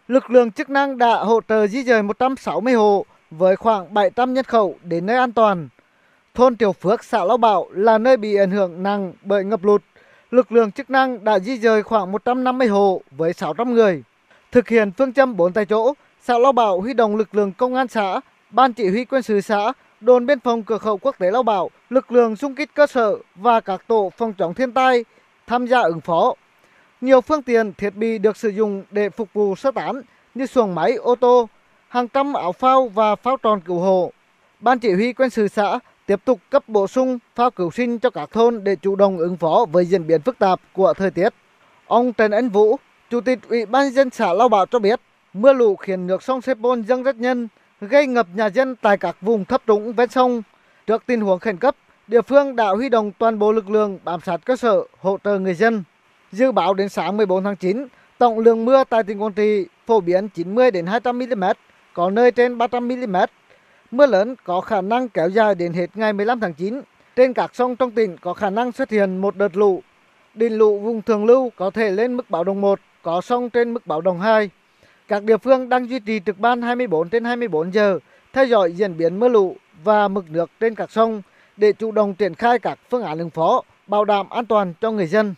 Lực lượng chức năng đã hỗ trợ di dời 160 hộ với khoảng 700 nhân khẩu đến nơi an toàn. Thôn Tiểu Phước, xã Lao Bảo là nơi bị ảnh hưởng nặng bởi ngập lụt. Lực lượng chức năng đã di dời khoảng 150 hộ với 600 người. Thực hiện phương châm 4 tại chỗ, xã Lao Bảo huy động lực lượng công an xã, ban chỉ huy quân sự xã, đồn biên phòng cửa khẩu quốc tế Lao Bảo, lực lượng xung kích cơ sở và các tổ phòng chống thiên tai tham gia ứng phó. Nhiều phương tiện thiết bị được sử dụng để phục vụ sơ tán như xuồng máy, ô tô, hàng trăm áo phao và phao tròn cứu hộ. Ban chỉ huy quân sự xã tiếp tục cấp bổ sung phao cứu sinh cho các thôn để chủ động ứng phó với diễn biến phức tạp của thời tiết. Ông Trần Anh Vũ, Chủ tịch Ủy ban nhân dân xã Lao Bảo cho biết, mưa lũ khiến nước sông Sepol dâng rất nhanh, gây ngập nhà dân tại các vùng thấp trũng ven sông. Trước tình huống khẩn cấp, địa phương đã huy động toàn bộ lực lượng bám sát cơ sở hỗ trợ người dân. Dự báo đến sáng 14 tháng 9, tổng lượng mưa tại tỉnh Quảng Trị phổ biến 90 đến 200 mm, có nơi trên 300 mm. Mưa lớn có khả năng kéo dài đến hết ngày 15 tháng 9. Trên các sông trong tỉnh có khả năng xuất hiện một đợt lũ. Đỉnh lũ vùng thượng lưu có thể lên mức báo động 1, có sông trên mức báo động 2. Các địa phương đang duy trì trực ban 24/24 giờ, theo dõi diễn biến mưa lũ và mực nước trên các sông để chủ động triển khai các phương án ứng phó, bảo đảm an toàn cho người dân.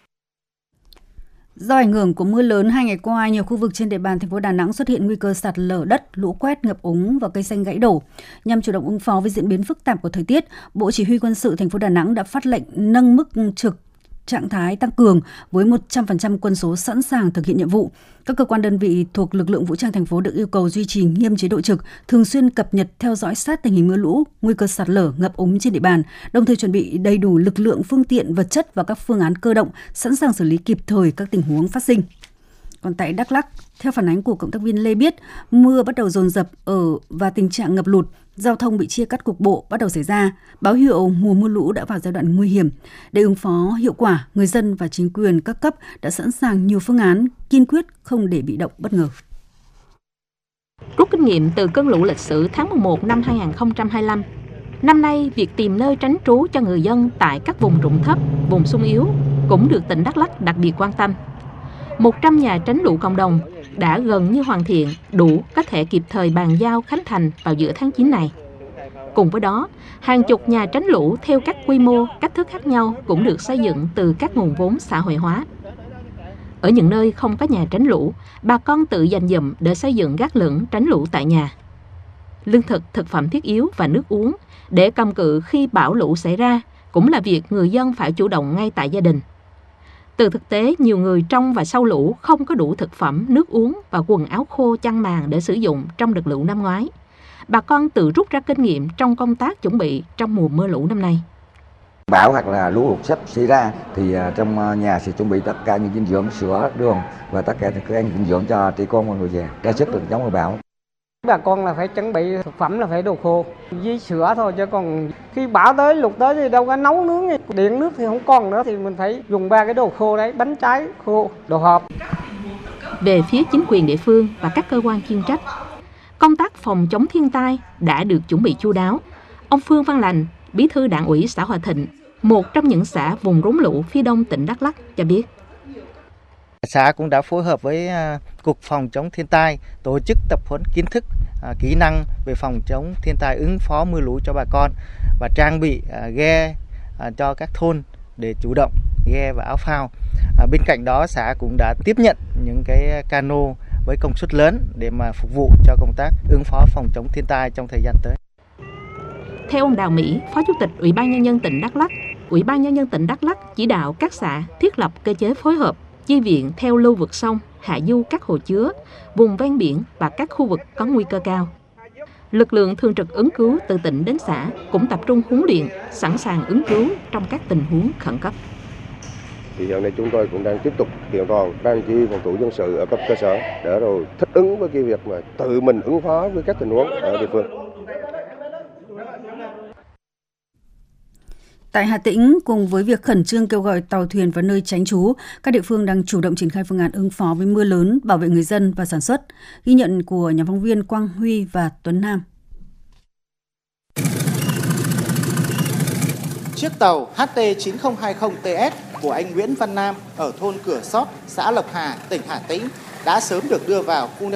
Do ảnh hưởng của mưa lớn 2 ngày qua, nhiều khu vực trên địa bàn thành phố Đà Nẵng xuất hiện nguy cơ sạt lở đất, lũ quét, ngập úng và cây xanh gãy đổ. Nhằm chủ động ứng phó với diễn biến phức tạp của thời tiết, Bộ Chỉ huy Quân sự thành phố Đà Nẵng đã phát lệnh nâng mức trực trạng thái tăng cường với 100% quân số sẵn sàng thực hiện nhiệm vụ. Các cơ quan đơn vị thuộc lực lượng vũ trang thành phố được yêu cầu duy trì nghiêm chế độ trực, thường xuyên cập nhật theo dõi sát tình hình mưa lũ, nguy cơ sạt lở, ngập úng trên địa bàn, đồng thời chuẩn bị đầy đủ lực lượng, phương tiện, vật chất và các phương án cơ động, sẵn sàng xử lý kịp thời các tình huống phát sinh. Còn tại Đắk Lắk, theo phản ánh của cộng tác viên Lê Biết, mưa bắt đầu dồn dập và tình trạng ngập lụt, giao thông bị chia cắt cục bộ bắt đầu xảy ra, báo hiệu mùa mưa lũ đã vào giai đoạn nguy hiểm. Để ứng phó hiệu quả, người dân và chính quyền các cấp đã sẵn sàng nhiều phương án, kiên quyết không để bị động bất ngờ. Rút kinh nghiệm từ cơn lũ lịch sử tháng 11 năm 2025, năm nay việc tìm nơi tránh trú cho người dân tại các vùng trũng thấp, vùng xung yếu cũng được tỉnh Đắk Lắk đặc biệt quan tâm. 100 nhà tránh lũ cộng đồng đã gần như hoàn thiện, đủ có thể kịp thời bàn giao khánh thành vào giữa tháng 9 này. Cùng với đó, hàng chục nhà tránh lũ theo các quy mô, cách thức khác nhau cũng được xây dựng từ các nguồn vốn xã hội hóa. Ở những nơi không có nhà tránh lũ, bà con tự dành dụm để xây dựng gác lửng tránh lũ tại nhà. Lương thực, thực phẩm thiết yếu và nước uống để cầm cự khi bão lũ xảy ra cũng là việc người dân phải chủ động ngay tại gia đình. Từ thực tế, nhiều người trong và sau lũ không có đủ thực phẩm, nước uống và quần áo khô chăn màn để sử dụng trong đợt lũ năm ngoái. Bà con tự rút ra kinh nghiệm trong công tác chuẩn bị trong mùa mưa lũ năm nay. Bão hoặc là lũ lụt sắp xảy ra thì trong nhà sẽ chuẩn bị tất cả những dinh dưỡng, sữa, đường và tất cả các dinh dưỡng cho trẻ con và người già ra sức được chống bão. Bà con là phải chuẩn bị thực phẩm là phải đồ khô với sữa thôi, chứ còn khi bão tới lụt tới thì đâu có nấu nướng, điện nước thì không còn nữa, thì mình phải dùng 3 cái đồ khô đấy, bánh trái khô, đồ hộp. Về phía chính quyền địa phương và các cơ quan chuyên trách, công tác phòng chống thiên tai đã được chuẩn bị chu đáo. Ông Phương Văn Lành, Bí thư Đảng ủy xã Hòa Thịnh, một trong những xã vùng rốn lũ phía đông tỉnh Đắk Lắk cho biết. Xã cũng đã phối hợp với Cục Phòng chống thiên tai tổ chức tập huấn kiến thức, kỹ năng về phòng chống thiên tai, ứng phó mưa lũ cho bà con và trang bị ghe cho các thôn để chủ động ghe và áo phao. Bên cạnh đó, xã cũng đã tiếp nhận những cái cano với công suất lớn để mà phục vụ cho công tác ứng phó phòng chống thiên tai trong thời gian tới. Theo ông Đào Mỹ, Phó Chủ tịch Ủy ban Nhân dân tỉnh Đắk Lắk, Ủy ban Nhân dân tỉnh Đắk Lắk chỉ đạo các xã thiết lập cơ chế phối hợp, chi viện theo lưu vực sông, hạ du các hồ chứa, vùng ven biển và các khu vực có nguy cơ cao. Lực lượng thường trực ứng cứu từ tỉnh đến xã cũng tập trung huấn luyện, sẵn sàng ứng cứu trong các tình huống khẩn cấp. Thì hiện nay chúng tôi cũng đang tiếp tục kiện toàn ban chỉ huy phòng thủ dân sự ở cấp cơ sở để rồi thích ứng với cái việc mà tự mình ứng phó với các tình huống ở địa phương. Tại Hà Tĩnh, cùng với việc khẩn trương kêu gọi tàu thuyền vào nơi tránh trú, các địa phương đang chủ động triển khai phương án ứng phó với mưa lớn, bảo vệ người dân và sản xuất. Ghi nhận của nhóm phóng viên Quang Huy và Tuấn Nam. Chiếc tàu HT9020TS của anh Nguyễn Văn Nam ở thôn Cửa Sót, xã Lộc Hà, tỉnh Hà Tĩnh đã sớm được đưa vào khu